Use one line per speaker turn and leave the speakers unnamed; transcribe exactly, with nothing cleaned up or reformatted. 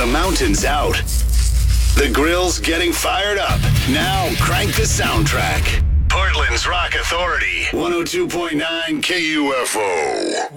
mountain's out. The grill's getting fired up. Now crank the soundtrack. Portland's Rock Authority. one oh two point nine K U F O.